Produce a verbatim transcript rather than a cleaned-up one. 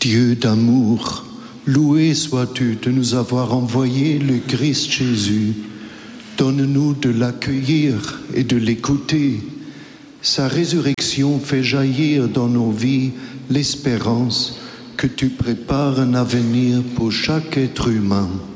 Dieu d'amour, loué sois-tu de nous avoir envoyé le Christ Jésus. Donne-nous de l'accueillir et de l'écouter. Sa résurrection fait jaillir dans nos vies l'espérance que tu prépares un avenir pour chaque être humain.